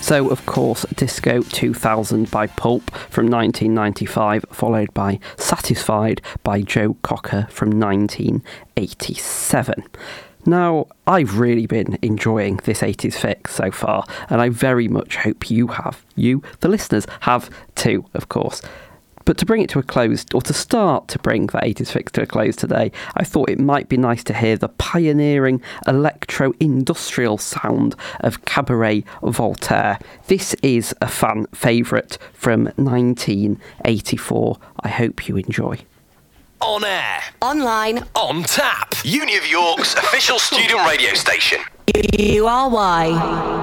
So, of course, Disco 2000 by Pulp from 1995, followed by Satisfied by Joe Cocker from 1987. Now, I've really been enjoying this 80s fix so far, and I very much hope you have. You, the listeners, have too, of course. But to bring it to a close, or to start to bring that 80s fix to a close today, I thought it might be nice to hear the pioneering electro-industrial sound of Cabaret Voltaire. This is a fan favourite from 1984. I hope you enjoy. On air. Online. On tap. Uni of York's official student radio station. URY.